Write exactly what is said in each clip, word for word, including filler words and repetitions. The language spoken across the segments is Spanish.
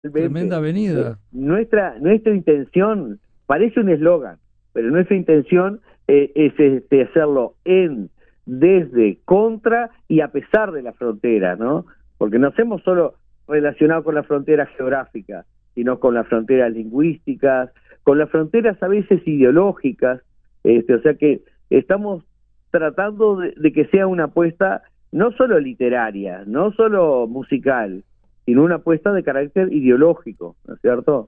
Tremenda avenida. Nuestra, nuestra intención, parece un eslogan, pero nuestra intención eh, es este, hacerlo en, desde, contra y a pesar de la frontera, ¿no? Porque no hacemos solo relacionado con la frontera geográfica, sino con las fronteras lingüísticas, con las fronteras a veces ideológicas, este, o sea que estamos tratando de, de que sea una apuesta no solo literaria, no solo musical, sino una apuesta de carácter ideológico, ¿no es cierto?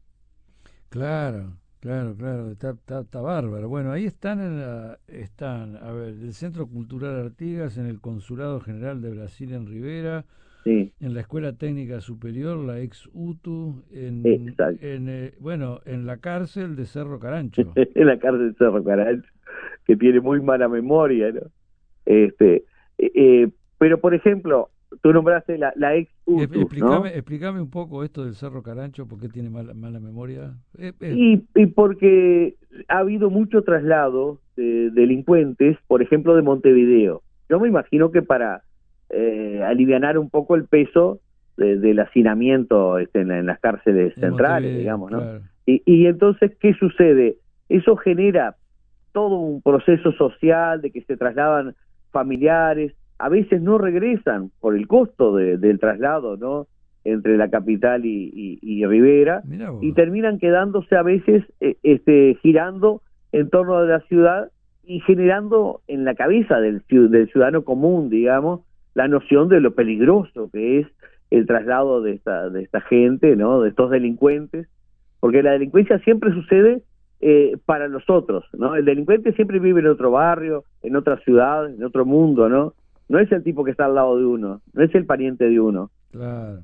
Claro, claro, claro, está, está, está bárbaro. Bueno, ahí están, en la, están, a ver, el Centro Cultural Artigas, en el Consulado General de Brasil en Rivera, Sí, en la Escuela Técnica Superior, la ex U T U, en, exacto. en eh, bueno, en la cárcel de Cerro Carancho. En la cárcel de Cerro Carancho, que tiene muy mala memoria, ¿no? Este, eh, eh, pero por ejemplo, tú nombraste la, la ex E- U T U, Explícame, ¿no? explícame un poco esto del Cerro Carancho, ¿por qué tiene mala, mala memoria? Eh, eh, Y, y porque ha habido mucho traslado de delincuentes, por ejemplo, de Montevideo. Yo me imagino que para eh, alivianar un poco el peso de- del hacinamiento este, en, en las cárceles en centrales, Montevideo, digamos, ¿no? claro. Y, y entonces, ¿qué sucede? Eso genera todo un proceso social de que se trasladan familiares, a veces no regresan por el costo de, del traslado, ¿no? Entre la capital y, y, y Rivera, Mirá y vos. terminan quedándose a veces eh, este, girando en torno a la ciudad y generando en la cabeza del, del ciudadano común, digamos, la noción de lo peligroso que es el traslado de esta, de esta gente, ¿no? De estos delincuentes, porque la delincuencia siempre sucede eh, para los otros, ¿no? El delincuente siempre vive en otro barrio, en otra ciudad, en otro mundo, ¿no? No es el tipo que está al lado de uno, no es el pariente de uno. Claro.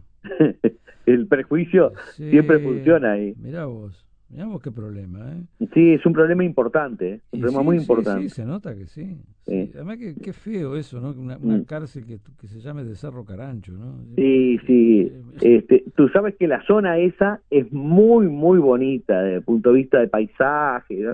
El prejuicio siempre Sí, funciona ahí. mirá vos, mirá vos qué problema, ¿eh? Sí, es un problema importante, ¿eh? Es un Y problema muy sí, sí, sí, importante. se nota que sí, sí. Sí, Además que qué feo eso, ¿no? Que Una, una mm. cárcel que, que se llame de Cerro Carancho, ¿no? Sí, sí. Eh, Este, tú sabes que la zona esa es muy, muy bonita desde el punto de vista de paisaje, ¿no?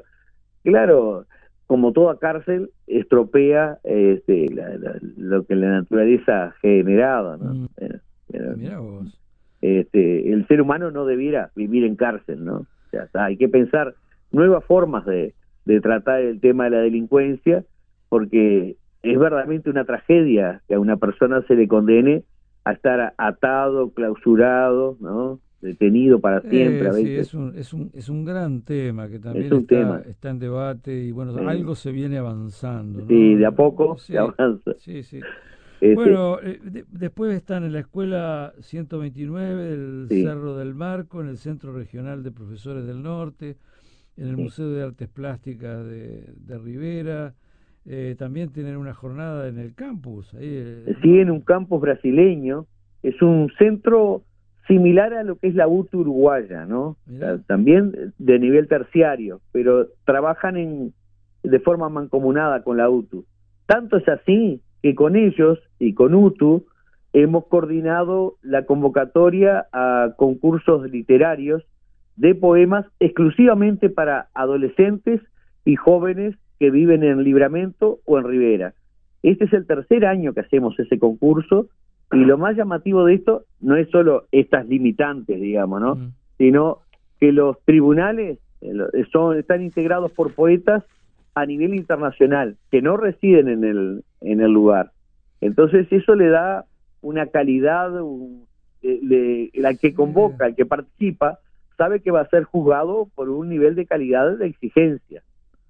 Claro, como toda cárcel, estropea este, la, la, lo que la naturaleza ha generado, ¿no? mm, Eh, eh, mirá vos. este, el ser humano no debiera vivir en cárcel, ¿no? O sea, hay que pensar nuevas formas de, de tratar el tema de la delincuencia, porque es verdaderamente una tragedia que a una persona se le condene a estar atado, clausurado, ¿no? Detenido para siempre Eh, a sí, veces. es un, es un, es un gran tema que Es también un está, tema. está en debate y bueno, Eh, algo se viene avanzando, sí, de a ¿no? poco se Sí, avanza. sí, sí. Este, Bueno, eh, de- después están en la escuela ciento veintinueve del sí, Cerro del Marco, en el Centro Regional de Profesores del Norte, en el sí. Museo de Artes Plásticas de, de Rivera. Eh, también tienen una jornada en el campus, ahí, eh, Sí, ¿no? en un campus brasileño, es un centro similar a lo que es la U T uruguaya, ¿no? O sea, Mirá. también de nivel terciario, pero trabajan en, de forma mancomunada con la U T U. Tanto es así que con ellos y con U T U hemos coordinado la convocatoria a concursos literarios de poemas exclusivamente para adolescentes y jóvenes que viven en Libramento o en Rivera. Este es el tercer año que hacemos ese concurso y lo más llamativo de esto no es solo estas limitantes, digamos, ¿no? Mm. Sino que los tribunales eh, son, están integrados por poetas a nivel internacional que no residen en el, en el lugar. Entonces eso le da una calidad, un, le, le, la que Sí. convoca, el que participa, sabe que va a ser juzgado por un nivel de calidad de exigencia.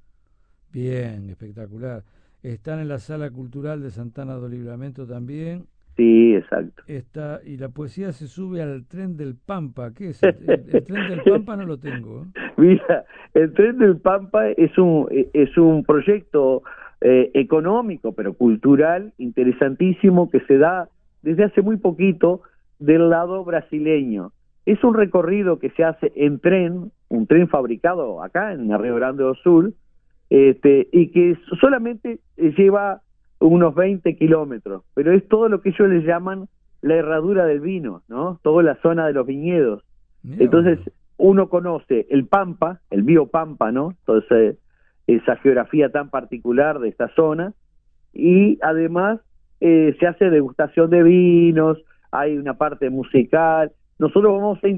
Bien, espectacular. Están en la Sala Cultural de Santana do Livramento también. Sí, exacto. Está, y la poesía se sube al tren del Pampa. ¿Qué es el, el, el tren del Pampa? No lo tengo, ¿eh? Mira, el Tren del Pampa es un, es un proyecto eh, económico, pero cultural, interesantísimo, que se da desde hace muy poquito del lado brasileño. Es un recorrido que se hace en tren, un tren fabricado acá en Río Grande do Sul, este, y que solamente lleva unos veinte kilómetros, pero es todo lo que ellos les llaman la herradura del vino, ¿no? Toda la zona de los viñedos. Mirá Entonces, vos. uno conoce el Pampa, el biopampa, ¿no? Entonces, esa geografía tan particular de esta zona, y además eh, se hace degustación de vinos, hay una parte musical. Nosotros vamos a